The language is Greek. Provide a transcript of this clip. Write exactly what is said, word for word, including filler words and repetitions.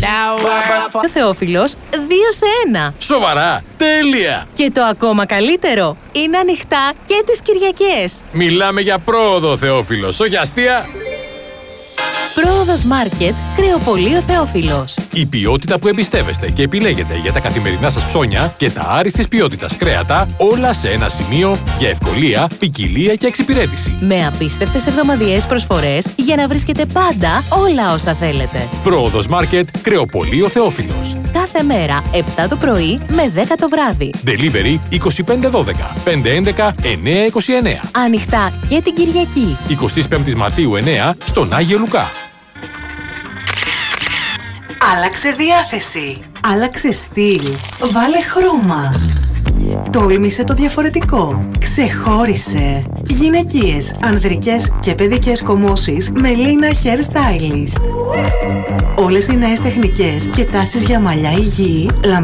Ο Θεόφιλος δύο σε ένα. Σοβαρά, τέλεια! Και το ακόμα καλύτερο, είναι ανοιχτά και τις Κυριακές. Μιλάμε για πρόοδο, Θεόφιλος, όχι αστεία. Πρόοδος Μάρκετ, Κρεοπωλείο Θεόφιλος. Η ποιότητα που εμπιστεύεστε και επιλέγετε για τα καθημερινά σας ψώνια και τα άριστης ποιότητας κρέατα, όλα σε ένα σημείο για ευκολία, ποικιλία και εξυπηρέτηση. Με απίστευτες εβδομαδιαίες προσφορές για να βρίσκετε πάντα όλα όσα θέλετε. Πρόοδος Μάρκετ, Κρεοπωλείο Θεόφιλος. Κάθε μέρα επτά το πρωί με δέκα το βράδυ. Delivery είκοσι πέντε δώδεκα πεντακόσια έντεκα εννιακόσια είκοσι εννέα. Ανοιχτά και την Κυριακή. εικοστή πέμπτη Μαρτίου εννέα στον Άγιο Λουκά. Άλλαξε διάθεση. Άλλαξε στυλ. Βάλε χρώμα. Τόλμησε το διαφορετικό. Ξεχώρισε. Γυναικείες, ανδρικές και παιδικές κομμώσεις με Lina Hair Stylist. Όλες οι νέες τεχνικές και τάσεις για μαλλιά υγιή,